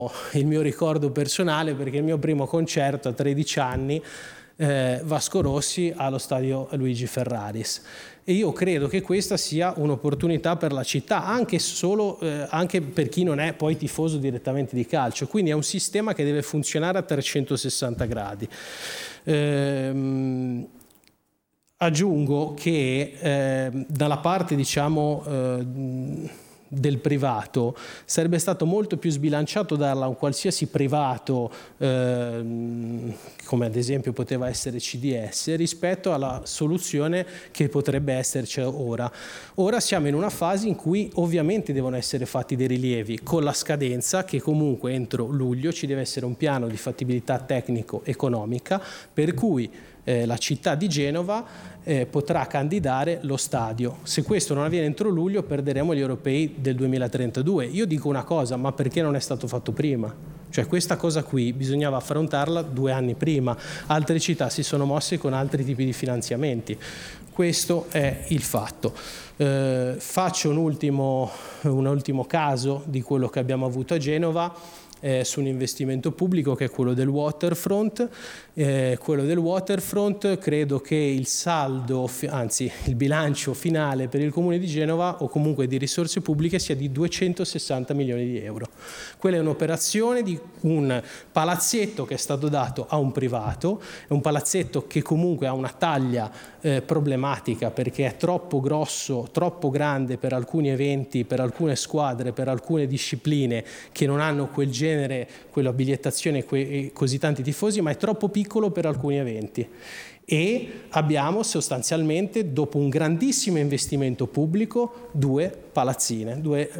il mio ricordo personale, perché il mio primo concerto a 13 anni, Vasco Rossi allo stadio Luigi Ferraris, e io credo che questa sia un'opportunità per la città, anche per chi non è poi tifoso direttamente di calcio, quindi è un sistema che deve funzionare a 360 gradi. Aggiungo che dalla parte, diciamo, del privato sarebbe stato molto più sbilanciato darla a un qualsiasi privato, come ad esempio poteva essere CDS, rispetto alla soluzione che potrebbe esserci ora. Ora siamo in una fase in cui ovviamente devono essere fatti dei rilievi, con la scadenza che comunque entro luglio ci deve essere un piano di fattibilità tecnico-economica per cui la città di Genova potrà candidare lo stadio. Se questo non avviene entro luglio perderemo gli europei del 2032. Io dico una cosa, ma perché non è stato fatto prima? Cioè questa cosa qui bisognava affrontarla 2 anni prima. Altre città si sono mosse con altri tipi di finanziamenti. Questo è il fatto. Faccio un ultimo caso di quello che abbiamo avuto a Genova. Su un investimento pubblico che è quello del waterfront. Quello del waterfront, credo che il saldo, anzi il bilancio finale per il Comune di Genova o comunque di risorse pubbliche sia di 260 milioni di euro. Quella è un'operazione di un palazzetto che è stato dato a un privato, è un palazzetto che comunque ha una taglia problematica perché è troppo grosso, troppo grande per alcuni eventi, per alcune squadre, per alcune discipline che non hanno quel genere, quella bigliettazione e così tanti tifosi, ma è troppo piccolo per alcuni eventi. E abbiamo sostanzialmente, dopo un grandissimo investimento pubblico, due palazzine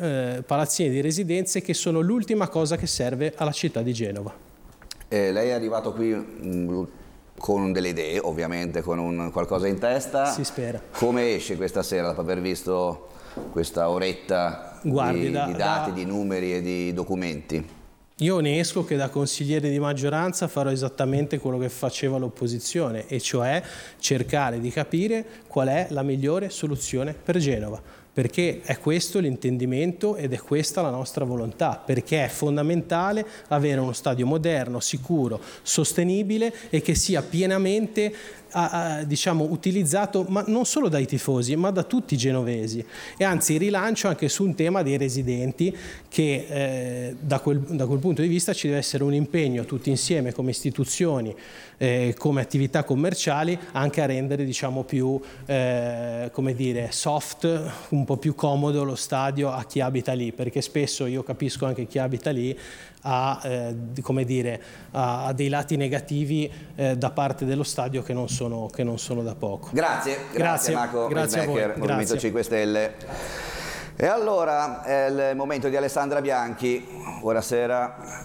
di residenze che sono l'ultima cosa che serve alla città di Genova. Lei è arrivato qui con delle idee, ovviamente, con qualcosa in testa. Si spera. Come esce questa sera dopo aver visto questa oretta di dati, di numeri e di documenti? Io ne esco che da consigliere di maggioranza farò esattamente quello che faceva l'opposizione, e cioè cercare di capire qual è la migliore soluzione per Genova, perché è questo l'intendimento ed è questa la nostra volontà, perché è fondamentale avere uno stadio moderno, sicuro, sostenibile e che sia pienamente diciamo utilizzato, ma non solo dai tifosi ma da tutti i genovesi, e anzi rilancio anche su un tema dei residenti che da quel punto di vista ci deve essere un impegno tutti insieme come istituzioni, come attività commerciali, anche a rendere diciamo più come dire soft, un po' più comodo lo stadio a chi abita lì, perché spesso io capisco anche chi abita lì ha dei lati negativi da parte dello stadio che non sono da poco. Grazie Marco Metzmecker, Movimento 5 Stelle. E allora è il momento di Alessandra Bianchi. Buonasera.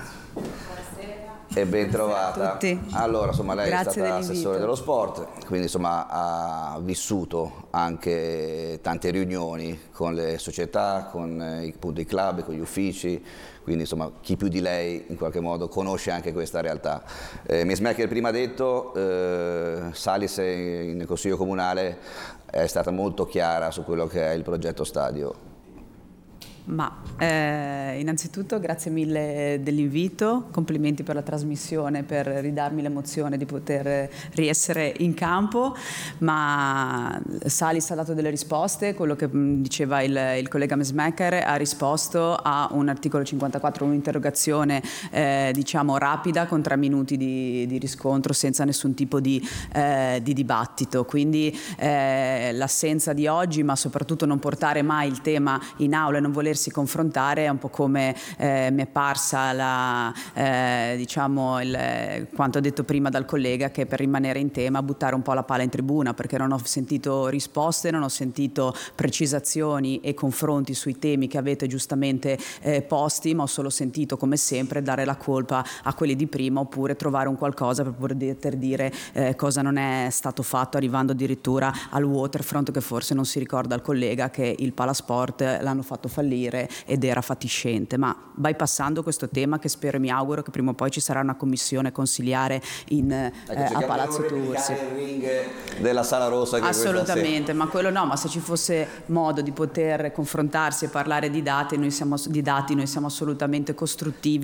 E ben trovata. A tutti. Allora, insomma, lei è stata assessore dello sport, quindi insomma ha vissuto anche tante riunioni con le società, con i club, con gli uffici, quindi insomma chi più di lei in qualche modo conosce anche questa realtà. Metzmecker prima detto, Salis in Consiglio Comunale è stata molto chiara su quello che è il progetto stadio. Ma innanzitutto grazie mille dell'invito, complimenti per la trasmissione, per ridarmi l'emozione di poter riessere in campo, ma Salis ha dato delle risposte, quello che diceva il collega Metzmecker ha risposto a un articolo 54, un'interrogazione diciamo rapida con 3 minuti di riscontro senza nessun tipo di dibattito, quindi l'assenza di oggi, ma soprattutto non portare mai il tema in aula e non volersi confrontare è un po' come mi è parsa diciamo quanto detto prima dal collega, che per rimanere in tema buttare un po' la palla in tribuna, perché non ho sentito risposte, non ho sentito precisazioni e confronti sui temi che avete giustamente posti, ma ho solo sentito come sempre dare la colpa a quelli di prima oppure trovare un qualcosa per poter dire cosa non è stato fatto, arrivando addirittura al waterfront, che forse non si ricorda al collega che il Palasport l'hanno fatto fallire ed era fatiscente, ma bypassando questo tema, che spero e mi auguro che prima o poi ci sarà una commissione consiliare a Palazzo Tursi. Il ring della Sala Rossa che assolutamente, ma quello no, ma se ci fosse modo di poter confrontarsi e parlare di dati, noi siamo assolutamente costruttivi.